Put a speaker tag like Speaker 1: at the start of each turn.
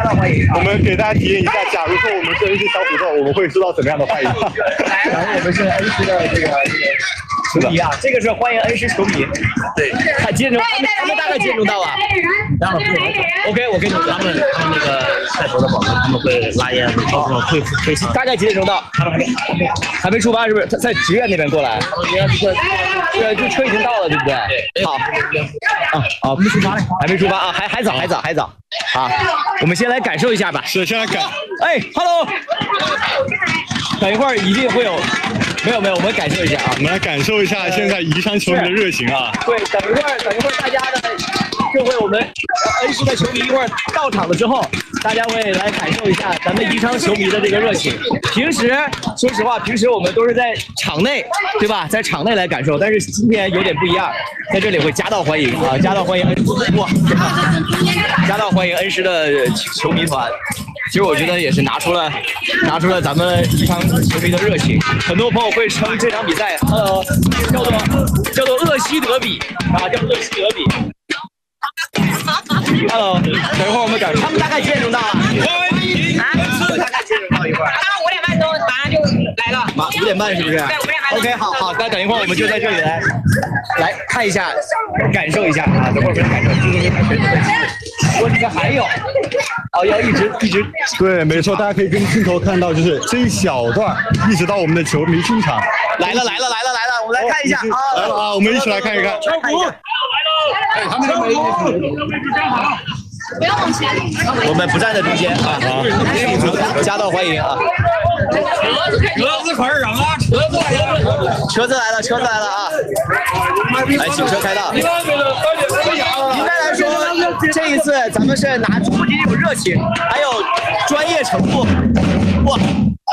Speaker 1: 到欢迎。
Speaker 2: 我们给大家体验一下，假如说我们是 N 市小土豆，我们会收到怎么样的欢迎？
Speaker 1: 然后我们是 N 市的这个球迷啊，这个是欢迎 N 市球迷。对，他几点钟？他们大概几点钟到啊？待会儿OK， 我跟你说，
Speaker 3: 他们那个带头的保安，他们会拉烟，会
Speaker 1: 大概几点钟到？他们还没出发是不是？在职院那边过来。对，就车已经到了，对不对？好。啊，没出发嘞，还没出发啊，还早。啊，我们先来感受一下吧。
Speaker 2: 是，先来感。
Speaker 1: 哎 ，Hello， 等一会儿一定会有。没有，我们感受一下啊，
Speaker 2: 我们来感受一下现在宜昌球迷的热情啊。
Speaker 1: 对，等一会儿大家的就会我们N市的球迷一会儿到场了之后，大家会来感受一下咱们宜昌球迷的这个热情。平时说实话，我们都是在场内，对吧？在场内来感受，但是今天有点不一样，在这里会夹道欢迎啊，夹道欢迎 N 市的球迷团。其实我觉得也是拿出了咱们宜昌球迷的热情。很多朋友会称这场比赛叫做鄂西德比啊，叫做鄂西德比。Hello， 等一会儿我们他们大概几点钟到啊？大概几点钟到一会儿？
Speaker 4: 他们5点半钟马上就来了。
Speaker 1: 5点半是不是？
Speaker 4: 对，5点半。
Speaker 1: OK， 好，那等一会儿我们就在这里来看一下，感受一下啊，等会儿我们感受。我这个还有，要一直。
Speaker 2: 对，没错，大家可以跟镜头看到，就是这一小段，一直到我们的球迷进场。
Speaker 1: 来了，我们来看一下啊！
Speaker 2: 来了啊，我们一起来看一看。
Speaker 1: 他们不要往前，我们不站在中间啊！夹道欢迎啊！
Speaker 5: 车子快让啊！
Speaker 1: 车子来了啊！来，请车开道。应该来说，这一次咱们是不仅有热情，还有专业程度。哇，